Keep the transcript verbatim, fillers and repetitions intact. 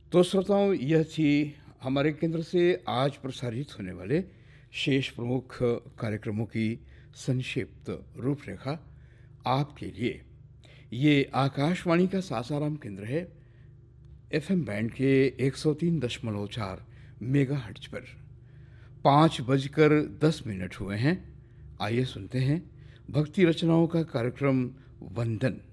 तो श्रोताओं, यह थी हमारे केंद्र से आज प्रसारित होने वाले शेष प्रमुख कार्यक्रमों की संक्षिप्त रूपरेखा आपके लिए। ये आकाशवाणी का सासाराम केंद्र है, एफएम बैंड के एक सौ तीन दशमलव चार मेगाहर्ट्ज पर। पाँच बजकर दस मिनट हुए हैं। आइए सुनते हैं भक्ति रचनाओं का कार्यक्रम वंदन।